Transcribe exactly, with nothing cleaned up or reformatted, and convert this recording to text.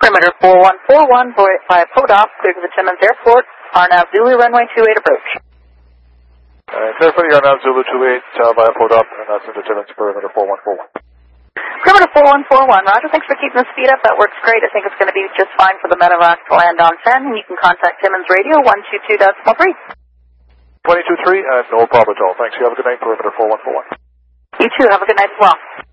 Perimeter four one four one by Podop, clear to the Timmins Airport. Arnav Zulu, runway two eight approach. Uh, clear for the Arnav Zulu two eight uh, by Podop, and that's into Timmins, perimeter four one four one. Perimeter four one four one, Roger. Thanks for keeping the speed up. That works great. I think it's going to be just fine for the Medevac to land on ten, and you can contact Timmins Radio one two two decimal three. twenty-two three, and no problem at all. Thanks. You have a good night, perimeter four one four one. You too. Have a good night as well.